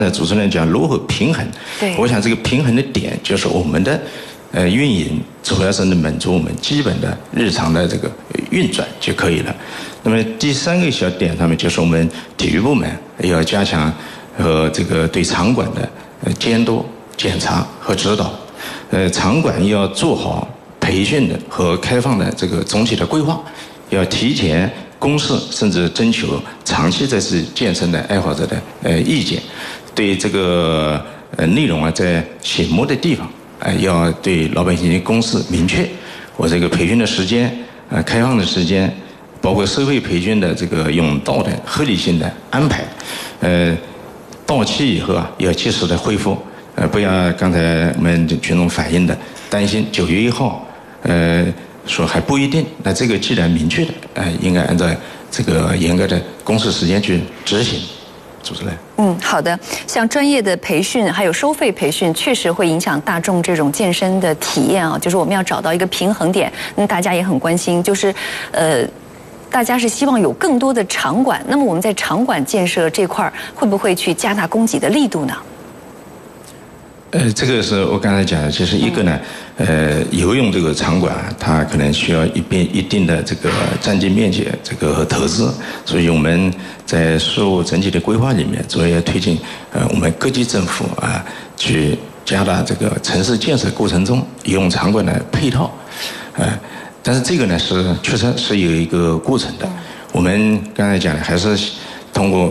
主持人讲如何平衡， 对， 我想这个平衡的点就是我们的运营主要是能满足我们基本的日常的这个运转就可以了。那么第三个小点上面就是我们体育部门要加强和这个对场馆的监督、检查和指导。场馆要做好培训的和开放的这个总体的规划，要提前公示甚至征求长期在此健身的爱好者的意见。对这个内容啊，在醒目的地方要对老百姓公示明确。我这个培训的时间开放的时间，包括收费培训的这个用道的合理性的安排。到期以后啊，要及时的恢复。不要刚才我们群众反映的担心9月1号，说还不一定。那这个既然明确的，应该按照这个严格的公示时间去执行。主持人， 好的。像专业的培训还有收费培训，确实会影响大众这种健身的体验啊。就是我们要找到一个平衡点。大家也很关心，就是大家是希望有更多的场馆。那么我们在场馆建设这块会不会去加大供给的力度呢？ 这个是我刚才讲的，就是一个呢，游泳这个场馆它可能需要一定的这个占地面积这个和投资，所以我们在事务整体的规划里面，主要要推进我们各级政府去加大这个城市建设过程中游泳场馆的配套，但是这个呢确实是有一个过程的。我们刚才讲的还是通过